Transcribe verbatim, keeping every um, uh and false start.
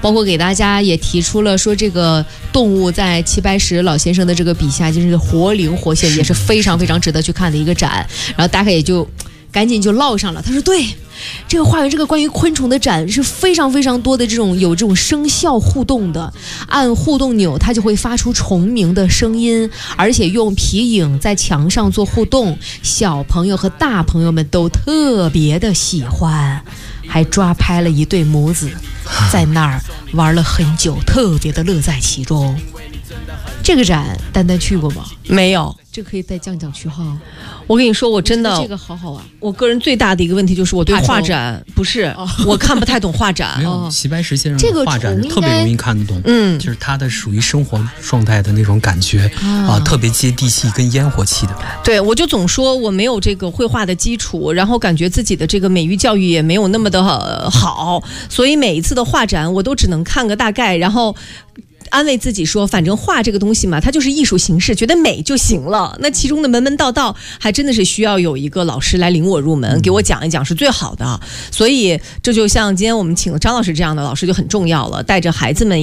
包括给大家也提出了说这个动物在齐白石老先生的这个笔下就是活灵活现，也是非常非常值得去看的一个展。然后大概也就赶紧就烙上了，他说对，这个花园这个关于昆虫的展是非常非常多的这种有这种声效互动的，按互动钮它就会发出虫鸣的声音，而且用皮影在墙上做互动，小朋友和大朋友们都特别的喜欢，还抓拍了一对母子在那儿玩了很久，特别的乐在其中。这个展丹丹去过吗？ 没有， 这可以再降降区号。 我跟你说，我真的这个好好玩。 我个人最大的一个问题就是我对画展不是、哦、我看不太懂画展。 没有，齐白石先生的画展是特别容易看得懂， 嗯， 就是他的属于生活状态的那种感觉啊、呃，特别接地气跟烟火气的。 对，我就总说我没有这个绘画的基础，然后感觉自己的这个美育教育也没有那么的好，所以每一次的画展我都只能看个大概，然后安慰自己说反正画这个东西嘛，它就是艺术形式，觉得美就行了。那其中的门门道道还真的是需要有一个老师来领我入门，给我讲一讲是最好的。所以这就像今天我们请了张老师这样的老师就很重要了，带着孩子们